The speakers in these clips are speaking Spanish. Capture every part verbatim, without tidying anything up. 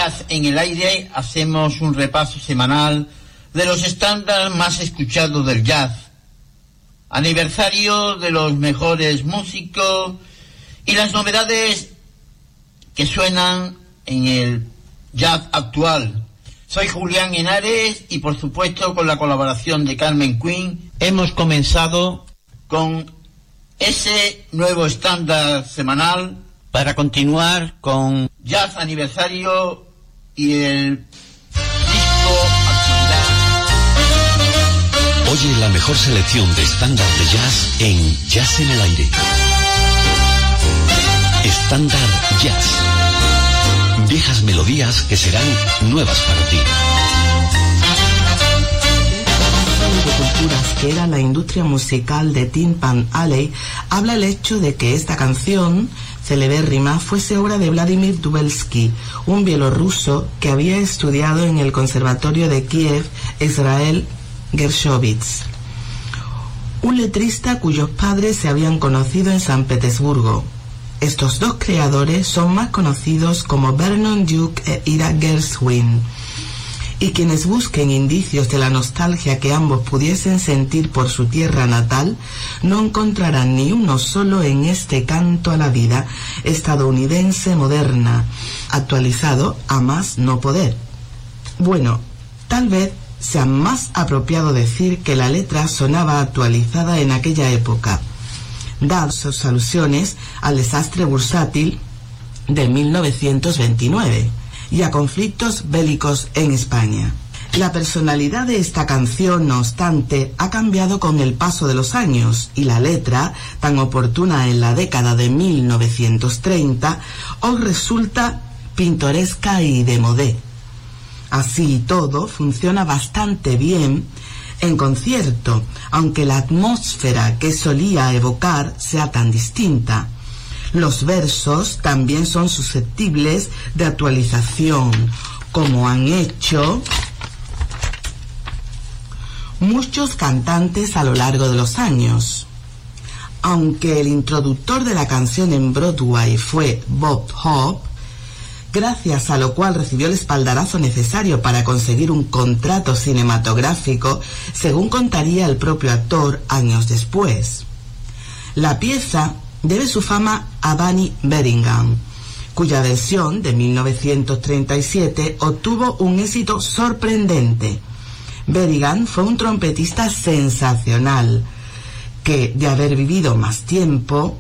Jazz en el Aire hacemos un repaso semanal de los estándares más escuchados del jazz, aniversario de los mejores músicos y las novedades que suenan en el jazz actual. Soy Julián Henares y por supuesto con la colaboración de Carmen Quinn hemos comenzado con ese nuevo estándar semanal para continuar con Jazz Aniversario y el disco Actualidad. Oye la mejor selección de estándar de jazz en Jazz en el Aire. Estándar Jazz. Viejas melodías que serán nuevas para ti. De culturas que era la industria musical de Tin Pan Alley, habla el hecho de que esta canción celebérrima fuese obra de Vladimir Dubelsky, un bielorruso que había estudiado en el Conservatorio de Kiev, Israel Gershovitz, un letrista cuyos padres se habían conocido en San Petersburgo. Estos dos creadores son más conocidos como Vernon Duke e Ira Gershwin, y quienes busquen indicios de la nostalgia que ambos pudiesen sentir por su tierra natal no encontrarán ni uno solo en este canto a la vida estadounidense moderna, actualizado a más no poder. Bueno, tal vez sea más apropiado decir que la letra sonaba actualizada en aquella época, dadas sus alusiones al desastre bursátil de mil novecientos veintinueve y a conflictos bélicos en España. La personalidad de esta canción, no obstante, ha cambiado con el paso de los años y la letra, tan oportuna en la década de mil novecientos treinta, hoy resulta pintoresca y de modé. Así y todo, funciona bastante bien en concierto, aunque la atmósfera que solía evocar sea tan distinta. Los versos también son susceptibles de actualización, como han hecho muchos cantantes a lo largo de los años. Aunque el introductor de la canción en Broadway fue Bob Hope, gracias a lo cual recibió el espaldarazo necesario para conseguir un contrato cinematográfico, según contaría el propio actor años después. La pieza debe su fama a Bunny Beringham, cuya versión de mil novecientos treinta y siete obtuvo un éxito sorprendente. Beringham fue un trompetista sensacional, que, de haber vivido más tiempo,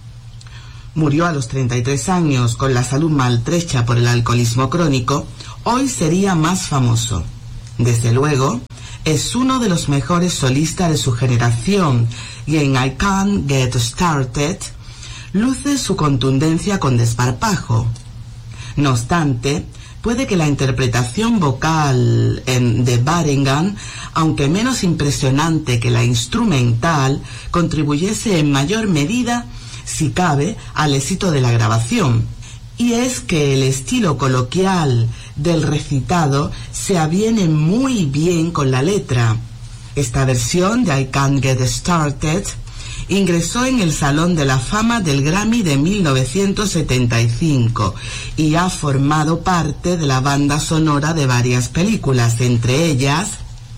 murió a los treinta y tres años con la salud maltrecha por el alcoholismo crónico. Hoy sería más famoso. Desde luego, es uno de los mejores solistas de su generación y en I Can't Get Started luce su contundencia con desparpajo. No obstante, puede que la interpretación vocal en, de Beringham, aunque menos impresionante que la instrumental, contribuyese en mayor medida, si cabe, al éxito de la grabación. Y es que el estilo coloquial del recitado se aviene muy bien con la letra. Esta versión de I Can't Get Started ingresó en el Salón de la Fama del Grammy de mil novecientos setenta y cinco y ha formado parte de la banda sonora de varias películas, entre ellas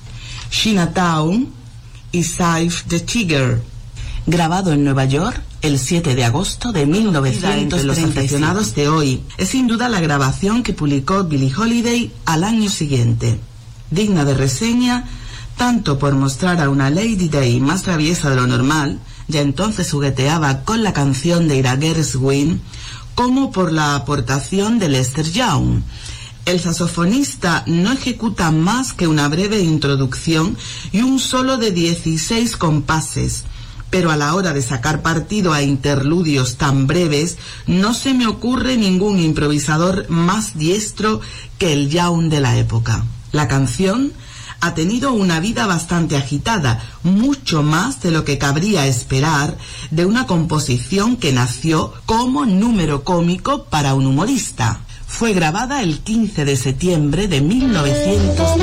Chinatown y Save the Tiger. Grabado en Nueva York el siete de agosto de mil novecientos treinta y cinco. Entre los aficionados de hoy, es sin duda la grabación que publicó Billie Holiday al año siguiente, digna de reseña tanto por mostrar a una Lady Day más traviesa de lo normal, ya entonces jugueteaba con la canción de Ira Gershwin, como por la aportación de Lester Young. El saxofonista no ejecuta más que una breve introducción y un solo de dieciséis compases, pero a la hora de sacar partido a interludios tan breves, no se me ocurre ningún improvisador más diestro que el Young de la época. La canción ha tenido una vida bastante agitada, mucho más de lo que cabría esperar de una composición que nació como número cómico para un humorista. Fue grabada el quince de septiembre de mil novecientos